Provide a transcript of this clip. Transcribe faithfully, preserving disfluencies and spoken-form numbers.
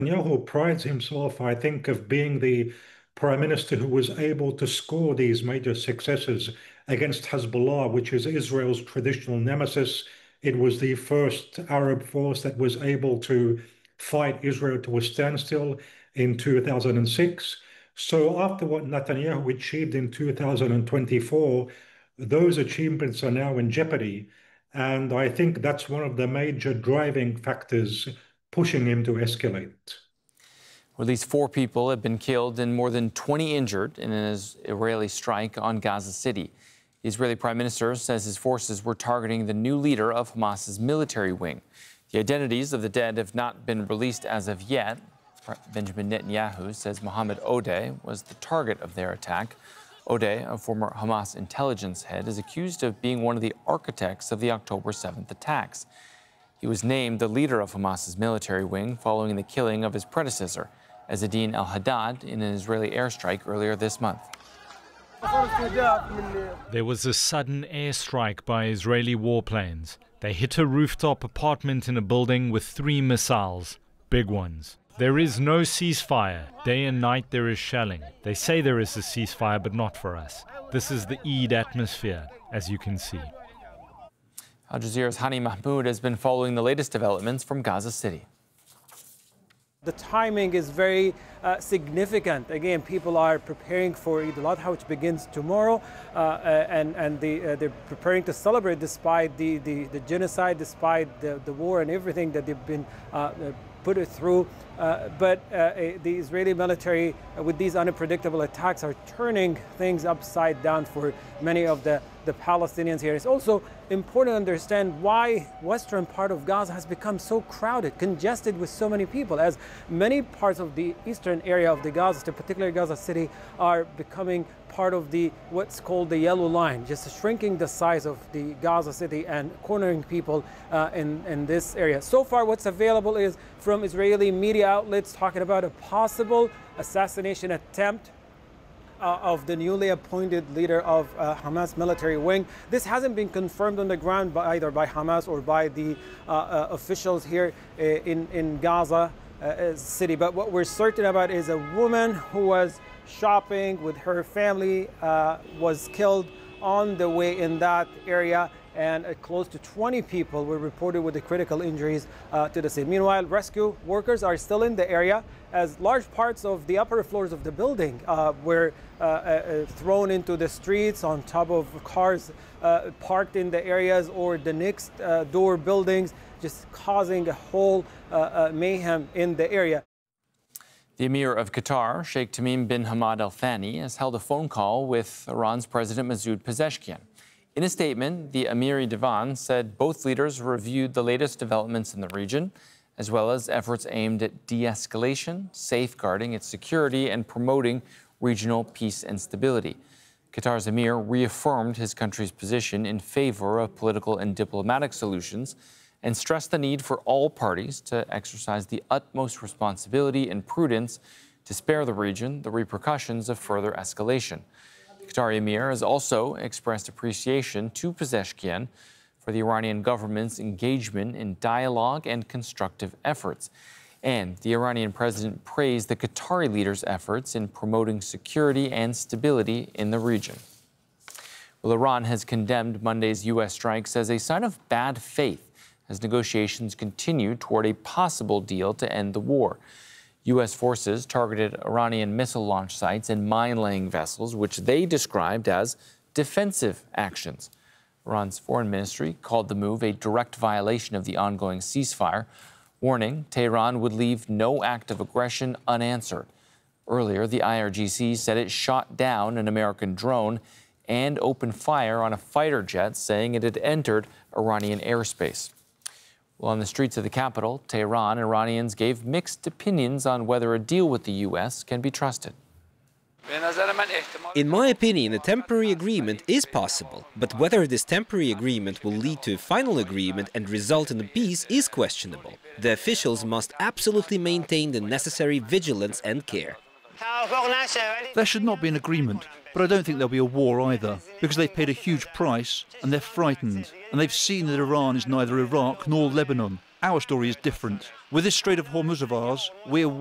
Netanyahu prides himself, I think, of being the prime minister who was able to score these major successes against Hezbollah, which is Israel's traditional nemesis. It was the first Arab force that was able to fight Israel to a standstill in two thousand six. So after what Netanyahu achieved in two thousand twenty-four, those achievements are now in jeopardy. And I think that's one of the major driving factors pushing him to escalate. At least four people have been killed and more than twenty injured in an Israeli strike on Gaza City. The Israeli Prime Minister says his forces were targeting the new leader of Hamas's military wing. The identities of the dead have not been released as of yet. Benjamin Netanyahu says Mohammed Odeh was the target of their attack. Odeh, a former Hamas intelligence head, is accused of being one of the architects of the October seventh attacks. He was named the leader of Hamas's military wing following the killing of his predecessor, Ezzedine al-Haddad, in an Israeli airstrike earlier this month. There was a sudden airstrike by Israeli warplanes. They hit a rooftop apartment in a building with three missiles, big ones. There is no ceasefire. Day and night there is shelling. They say there is a ceasefire, but not for us. This is the Eid atmosphere, as you can see. Al Jazeera's Hani Mahmoud has been following the latest developments from Gaza City. The timing is very uh, significant. Again, people are preparing for Eid al-Adha, which begins tomorrow, uh, uh, and, and the, uh, they're preparing to celebrate despite the, the, the genocide, despite the, the war and everything that they've been uh, put it through. Uh, but uh, the Israeli military, uh, with these unpredictable attacks, are turning things upside down for many of the, the Palestinians here. It's also important to understand why western part of Gaza has become so crowded, congested with so many people, as many parts of the eastern area of the Gaza, particularly Gaza City, are becoming part of the what's called the yellow line, just shrinking the size of the Gaza City and cornering people uh, in, in this area. So far, what's available is from Israeli media outlets talking about a possible assassination attempt uh, of the newly appointed leader of uh, Hamas military wing. This hasn't been confirmed on the ground by either by Hamas or by the uh, uh, officials here uh, in, in Gaza uh, City. But what we're certain about is a woman who was shopping with her family uh, was killed on the way in that area, and uh, close to twenty people were reported with the critical injuries uh, to the scene. Meanwhile, rescue workers are still in the area, as large parts of the upper floors of the building uh, were uh, uh, thrown into the streets on top of cars uh, parked in the areas or the next uh, door buildings, just causing a whole uh, uh, mayhem in the area. The Emir of Qatar, Sheikh Tamim bin Hamad Al Thani, has held a phone call with Iran's President Masoud Pezeshkian. In a statement, the Emiri Divan said both leaders reviewed the latest developments in the region, as well as efforts aimed at de-escalation, safeguarding its security, and promoting regional peace and stability. Qatar's Emir reaffirmed his country's position in favor of political and diplomatic solutions, and stressed the need for all parties to exercise the utmost responsibility and prudence to spare the region the repercussions of further escalation. The Qatari Emir has also expressed appreciation to Pezeshkian for the Iranian government's engagement in dialogue and constructive efforts. And the Iranian president praised the Qatari leader's efforts in promoting security and stability in the region. Well, Iran has condemned Monday's U S strikes as a sign of bad faith as negotiations continue toward a possible deal to end the war. U S forces targeted Iranian missile launch sites and mine-laying vessels, which they described as defensive actions. Iran's foreign ministry called the move a direct violation of the ongoing ceasefire, warning Tehran would leave no act of aggression unanswered. Earlier, the I R G C said it shot down an American drone and opened fire on a fighter jet, saying it had entered Iranian airspace. Well, on the streets of the capital, Tehran, Iranians gave mixed opinions on whether a deal with the U S can be trusted. In my opinion, a temporary agreement is possible, but whether this temporary agreement will lead to a final agreement and result in a peace is questionable. The officials must absolutely maintain the necessary vigilance and care. There should not be an agreement, but I don't think there'll be a war either, because they've paid a huge price and they're frightened, and they've seen that Iran is neither Iraq nor Lebanon. Our story is different. With this Strait of Hormuz of ours, we're